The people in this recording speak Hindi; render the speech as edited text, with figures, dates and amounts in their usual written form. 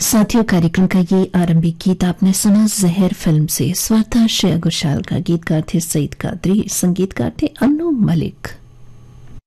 साथियों, कार्यक्रम का ये आरंभिक गीत आपने सुना जहर फिल्म से। स्वर था श्रेया घोषाल का, गीतकार थे सईद कादरी, संगीतकार थे अन्नू मलिक।